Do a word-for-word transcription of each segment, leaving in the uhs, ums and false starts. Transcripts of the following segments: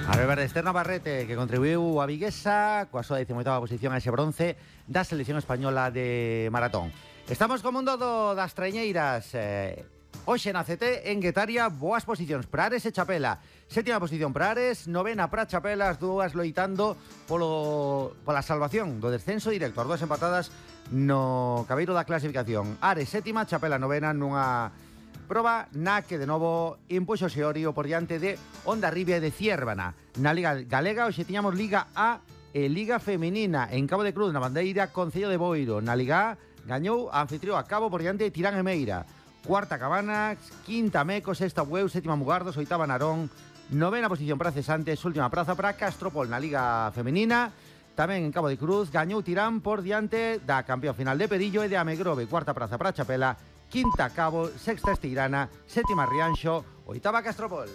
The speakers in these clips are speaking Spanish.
Albert Ester Navarrete, que contribuiu a Viguesa coa súa decimoitava posición a ese bronce da selección española de maratón. Estamos co mundo do das treñeiras. Eh, hoxe na C T en Guetaria, boas posicións para Ares e Chapela. Sétima posición para Ares, novena para Chapela, as dúas loitando polo, pola salvación do descenso directo. As dúas empatadas no cabeiro da clasificación. Ares sétima, Chapela novena nunha proba na que de novo impuxo Seorio por diante de Hondarribia e de Ciérvana. Na Liga Galega hoxe tiñamos Liga A e Liga Femenina en Cabo de Cruz, na bandeira Concello de Boiro. Na Liga A gañou a anfitrión a Cabo por diante de Tirán e Meira. Cuarta Cabanas, quinta Meco, sexta Bueu, sétima Mugardos, oitava Narón, novena posición para Cesantes, última praza para Castropol na Liga Femenina. Tamén en Cabo de Cruz gañou Tirán por diante da campeón final de Pedillo e de Amegrove. Cuarta praza para Chapela, quinta Cabo, sexta Esteirana, sétima Rianxo, oitava Castropol.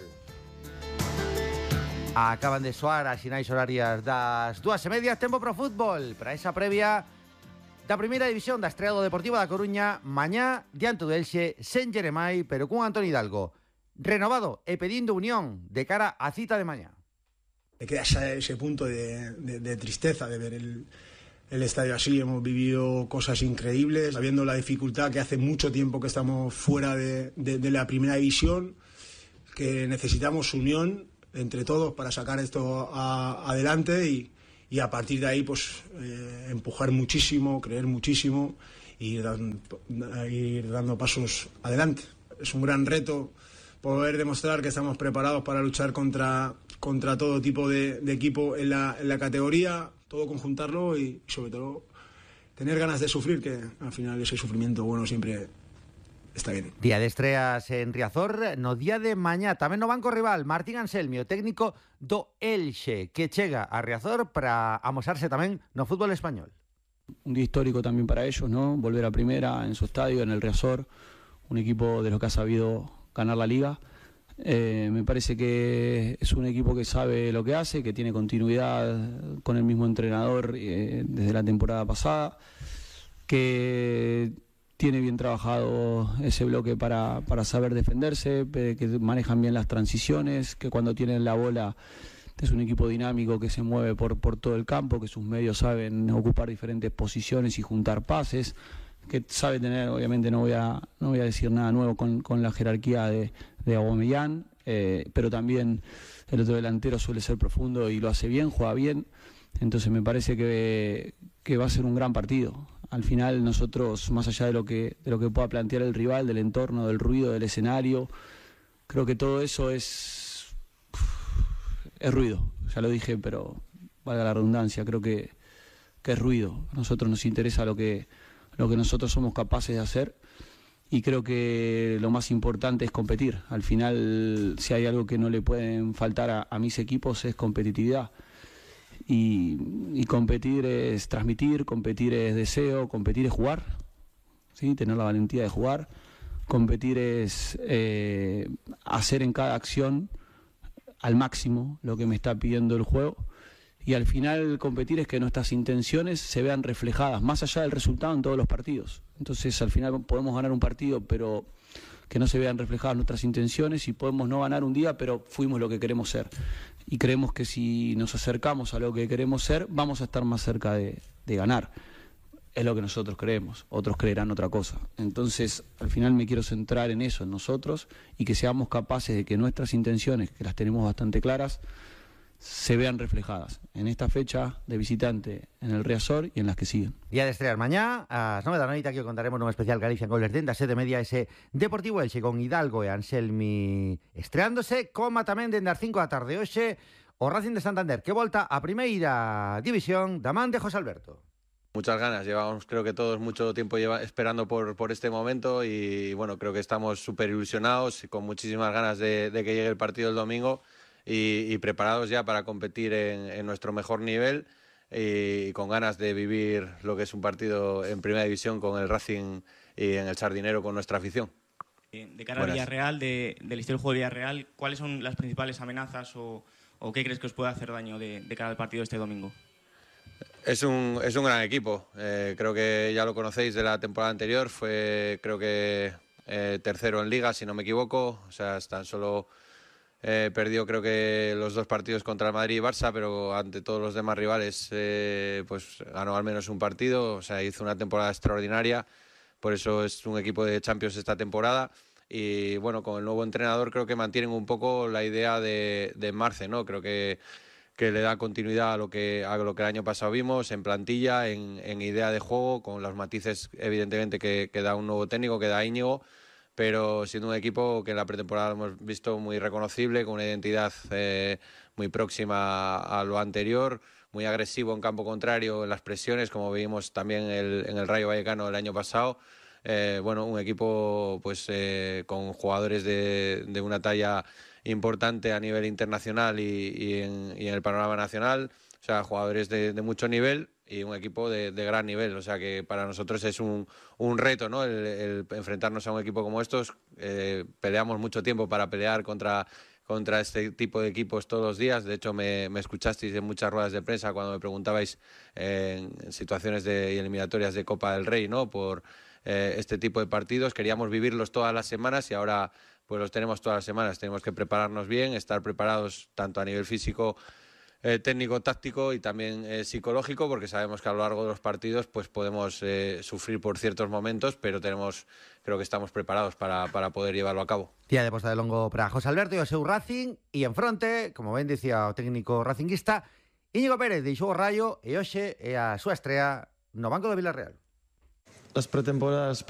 Acaban de soar as sinais horarias das dúas e media. Tempo pro fútbol para esa previa da primeira división da estreia do Deportivo da Coruña. Mañá diante do Elxe, sen Jeremai, pero cun Antonio Hidalgo renovado e pedindo unión de cara á cita de mañá. Me queda ya ese punto de, de, de tristeza de ver el, el estadio así. Hemos vivido cosas increíbles, sabiendo la dificultad que hace mucho tiempo que estamos fuera de, de, de la primera división, que necesitamos unión entre todos para sacar esto a, adelante y, y a partir de ahí pues eh, empujar muchísimo, creer muchísimo y ir, dan, ir dando pasos adelante. Es un gran reto poder demostrar que estamos preparados para luchar contra, contra todo tipo de, de equipo en la, en la categoría, todo conjuntarlo y sobre todo tener ganas de sufrir, que al final ese sufrimiento bueno siempre está bien. Día de estreas en Riazor, no día de mañá, tamén no banco rival, Martín Anselmi, o técnico do Elxe, que chega a Riazor para amosarse tamén no fútbol español. Un día histórico también para ellos, ¿no? Volver a primera en su estadio, en el Riazor, un equipo de los que ha sabido ganar la liga. Eh, me parece que es un equipo que sabe lo que hace, que tiene continuidad con el mismo entrenador eh, desde la temporada pasada, que tiene bien trabajado ese bloque para, para saber defenderse, que manejan bien las transiciones, que cuando tienen la bola es un equipo dinámico que se mueve por, por todo el campo, que sus medios saben ocupar diferentes posiciones y juntar pases, que sabe tener, obviamente no voy a, no voy a decir nada nuevo con, con la jerarquía de, de Aubameyang, eh, pero también el otro delantero suele ser profundo y lo hace bien, juega bien, entonces me parece que, que va a ser un gran partido. Al final nosotros, más allá de lo que de lo que pueda plantear el rival, del entorno, del ruido, del escenario, creo que todo eso es es ruido, ya lo dije, pero valga la redundancia, creo que, que es ruido. A nosotros nos interesa lo que, lo que nosotros somos capaces de hacer y creo que lo más importante es competir. Al final, si hay algo que no le pueden faltar a, a mis equipos es competitividad. Y, y competir es transmitir, competir es deseo, competir es jugar, ¿sí? Tener la valentía de jugar, competir es eh, hacer en cada acción al máximo lo que me está pidiendo el juego y al final competir es que nuestras intenciones se vean reflejadas más allá del resultado en todos los partidos. Entonces al final podemos ganar un partido pero que no se vean reflejadas nuestras intenciones y podemos no ganar un día pero fuimos lo que queremos ser. Y creemos que si nos acercamos a lo que queremos ser, vamos a estar más cerca de, de ganar. Es lo que nosotros creemos, otros creerán otra cosa. Entonces, al final me quiero centrar en eso, en nosotros, y que seamos capaces de que nuestras intenciones, que las tenemos bastante claras, se vean reflejadas en esta fecha de visitante en el Riazor y en las que siguen. Día de estrear mañá, ás nove da noite, aquí o contaremos nun especial Galicia en Goles dende as sete e media, ese Deportivo Elxe con Hidalgo e Anselmi estreándose, coma tamén dende as cinco da tarde hoxe o Racing de Santander, que volta a primeira división da man de José Alberto. Muchas ganas, llevamos creo que todos mucho tiempo lleva, esperando por, por este momento y bueno, creo que estamos súper ilusionados y con muchísimas ganas de, de que llegue el partido el domingo y, y preparados ya para competir en, en nuestro mejor nivel y, y con ganas de vivir lo que es un partido en primera división con el Racing y en el Sardinero con nuestra afición. De cara a Villarreal, de, del estilo de juego de Villarreal, ¿cuáles son las principales amenazas o, o qué crees que os puede hacer daño de, de cara al partido este domingo? Es un, es un gran equipo, eh, creo que ya lo conocéis de la temporada anterior, fue creo que eh, tercero en Liga, si no me equivoco, o sea, están solo Eh, perdió creo que los dos partidos contra el Madrid y Barça, pero ante todos los demás rivales eh, pues ganó al menos un partido, o sea, hizo una temporada extraordinaria, por eso es un equipo de Champions esta temporada. Y bueno, con el nuevo entrenador creo que mantienen un poco la idea de, de Marce, ¿no? Creo que, que le da continuidad a lo que, a lo que el año pasado vimos, en plantilla, en, en idea de juego, con los matices evidentemente que, que da un nuevo técnico, que da Íñigo, pero siendo un equipo que en la pretemporada hemos visto muy reconocible, con una identidad eh, muy próxima a lo anterior, muy agresivo en campo contrario, en las presiones, como vimos también el, en el Rayo Vallecano el año pasado. Eh, bueno, un equipo pues eh, con jugadores de, de una talla importante a nivel internacional y, y, en, y en el panorama nacional, o sea, jugadores de, de mucho nivel y un equipo de, de gran nivel, o sea que para nosotros es un, un reto, ¿no? El, el enfrentarnos a un equipo como estos. Eh, peleamos mucho tiempo para pelear contra, contra este tipo de equipos todos los días. De hecho, me, me escuchasteis en muchas ruedas de prensa cuando me preguntabais eh, en situaciones de eliminatorias de Copa del Rey, ¿no? Por eh, este tipo de partidos. Queríamos vivirlos todas las semanas y ahora pues los tenemos todas las semanas. Tenemos que prepararnos bien, estar preparados tanto a nivel físico, Eh, técnico, táctico y también eh, psicológico, porque sabemos que a lo largo de los partidos pues podemos eh, sufrir por ciertos momentos, pero tenemos, creo que estamos preparados para, para poder llevarlo a cabo. Día de posta de longo para José Alberto e o seu Racing, e en fronte, como ben dicía o técnico racinguista, Íñigo Pérez deixou o Rayo e hoxe é a súa estrea no banco do Villarreal. Las pretemporadas